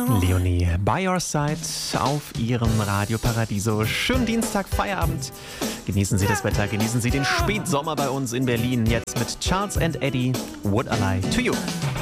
Leonie, by your side auf Ihrem Radio Paradiso. Schönen Dienstag, Feierabend. Genießen Sie das Wetter, genießen Sie den Spätsommer bei uns in Berlin. Jetzt mit Charles and Eddie, What I Lie to You.